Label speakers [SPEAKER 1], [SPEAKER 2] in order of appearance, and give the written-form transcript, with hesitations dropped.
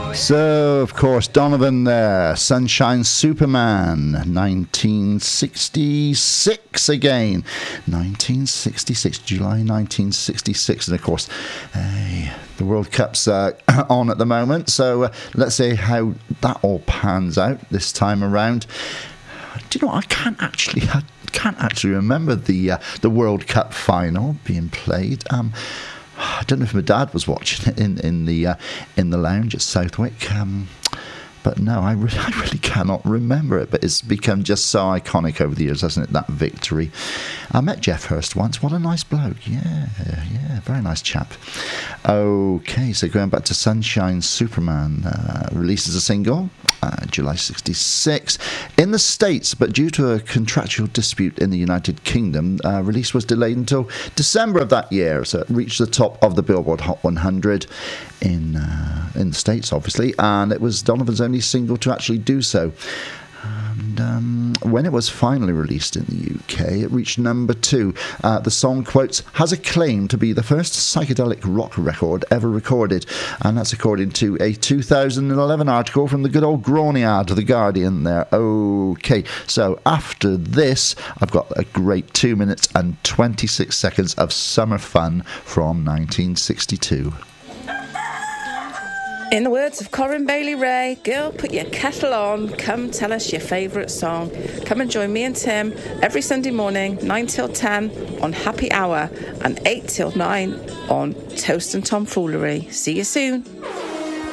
[SPEAKER 1] So, of course, Donovan there, Sunshine Superman, 1966 again. 1966, July 1966. And, of course, the World Cup's on at the moment. So, let's see how that all pans out this time around. Do you know what? I can't actually remember the World Cup final being played. I don't know if my dad was watching it in the lounge at Southwick, but no, I really cannot remember it. But it's become just so iconic over the years, hasn't it? That victory. I met Geoff Hurst once. What a nice bloke. Yeah, very nice chap. Okay, so going back to Sunshine Superman, released as a single, July 66 in the States, but due to a contractual dispute in the United Kingdom, release was delayed until December of that year. So it reached the top of the Billboard Hot 100 in the States, obviously, and it was Donovan's only single to actually do so. And when it was finally released in the UK, it reached number 2. The song, quotes, has a claim to be the first psychedelic rock record ever recorded, and that's according to a 2011 article from the good old Groniard, The Guardian there. Okay, so after this, I've got a great 2 minutes and 26 seconds of summer fun from 1962.
[SPEAKER 2] In the words of Corinne Bailey Ray, girl, put your kettle on, come tell us your favourite song. Come and join me and Tim every Sunday morning, 9 till 10 on Happy Hour and 8 till 9 on Toast and Tomfoolery. See you soon.